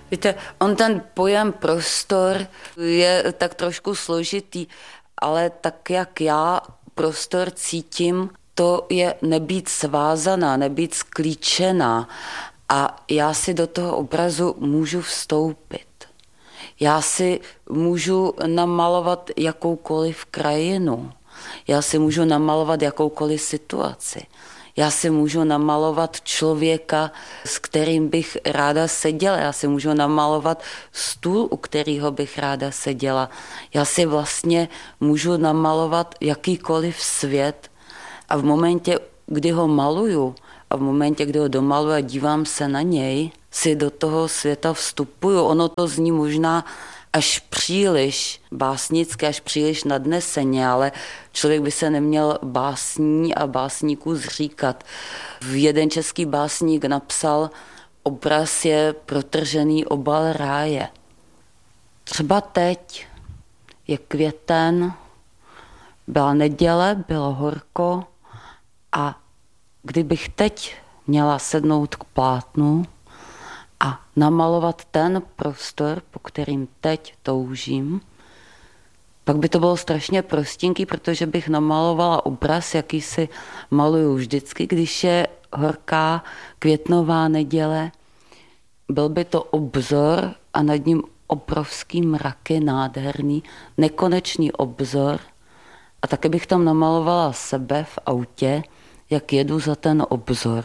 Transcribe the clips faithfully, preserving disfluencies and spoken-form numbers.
Víte, on ten pojem prostor je tak trošku složitý, ale tak, jak já prostor cítím, to je nebýt svázaná, nebýt sklíčená a já si do toho obrazu můžu vstoupit. Já si můžu namalovat jakoukoliv krajinu. Já si můžu namalovat jakoukoliv situaci. Já si můžu namalovat člověka, s kterým bych ráda seděla. Já si můžu namalovat stůl, u kterého bych ráda seděla. Já si vlastně můžu namalovat jakýkoliv svět a v momentě, kdy ho maluju a v momentě, kdy ho domaluju a dívám se na něj, si do toho světa vstupuju. Ono to zní možná až příliš básnické, až příliš nadneseně, ale člověk by se neměl básní a básníků zříkat. Jeden český básník napsal, obraz je protržený obal ráje. Třeba teď je květen, byla neděle, bylo horko a kdybych teď měla sednout k plátnu a namalovat ten prostor, po kterým teď toužím, pak by to bylo strašně prostinký, protože bych namalovala obraz, jaký si maluju vždycky, když je horká květnová neděle. Byl by to obzor a nad ním obrovský mraky, nádherný, nekonečný obzor. A také bych tam namalovala sebe v autě, jak jedu za ten obzor.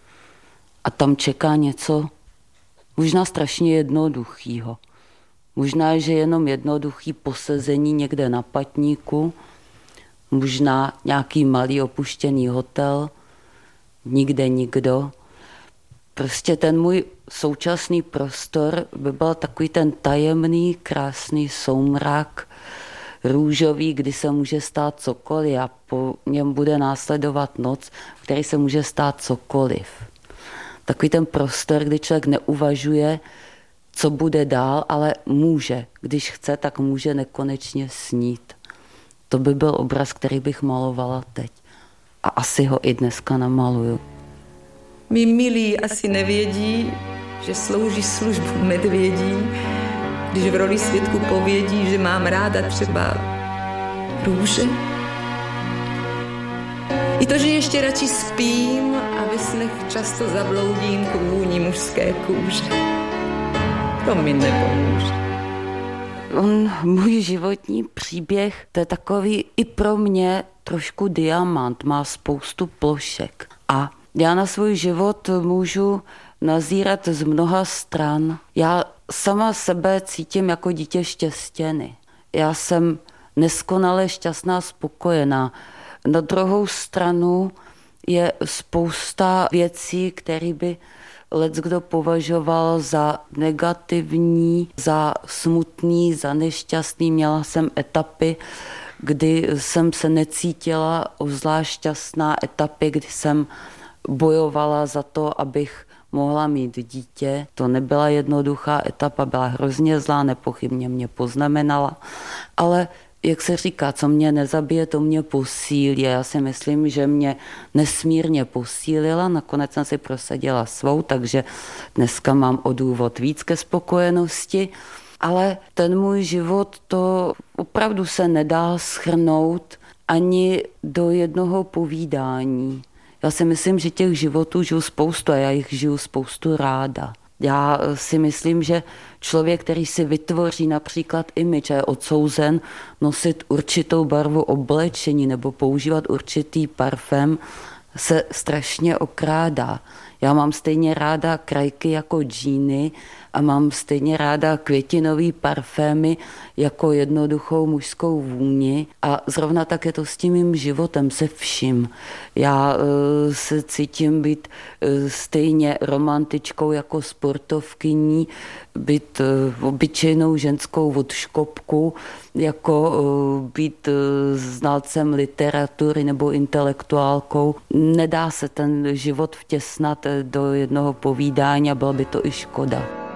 A tam čeká něco možná strašně jednoduchýho. Možná, že jenom jednoduchý posezení někde na patníku, možná nějaký malý opuštěný hotel, nikde nikdo. Prostě ten můj současný prostor by byl takový ten tajemný, krásný soumrak, růžový, kdy se může stát cokoliv a po něm bude následovat noc, v který se může stát cokoliv. Takový ten prostor, kdy člověk neuvažuje, co bude dál, ale může. Když chce, tak může nekonečně snít. To by byl obraz, který bych malovala teď. A asi ho i dneska namaluju. Mí milí asi nevědí, že slouží službu medvědí, když v roli svědku povědí, že mám ráda třeba růže. I to, že ještě radši spím a ve snech často zabloudím k vůni mužské kůže. To mi nepomůže. On, můj životní příběh, to je takový i pro mě trošku diamant, má spoustu plošek. A já na svůj život můžu nazírat z mnoha stran. Já sama sebe cítím jako dítě štěstěny. Já jsem neskonale šťastná, spokojená. Na druhou stranu je spousta věcí, které by leckdo považoval za negativní, za smutný, za nešťastný. Měla jsem etapy, kdy jsem se necítila obzvlášť šťastná, etapy, kdy jsem bojovala za to, abych mohla mít dítě. To nebyla jednoduchá etapa, byla hrozně zlá, nepochybně mě poznamenala, ale jak se říká, co mě nezabije, to mě posílí. Já si myslím, že mě nesmírně posílila. Nakonec jsem si prosadila svou, takže dneska mám o důvod víc ke spokojenosti. Ale ten můj život, to opravdu se nedá shrnout ani do jednoho povídání. Já si myslím, že těch životů žiju spoustu a já jich žiju spoustu ráda. Já si myslím, že člověk, který si vytvoří například image a je odsouzen nosit určitou barvu oblečení nebo používat určitý parfém, se strašně okrádá. Já mám stejně ráda krajky jako džíny a mám stejně ráda květinový parfémy jako jednoduchou mužskou vůni a zrovna tak je to s tím mým životem, se vším. Já uh, se cítím být uh, stejně romantičkou jako sportovkyní, být uh, obyčejnou ženskou od škopku, jako uh, být uh, znalcem literatury nebo intelektuálkou. Nedá se ten život vtěsnat do jednoho povídání a bylo by to i škoda.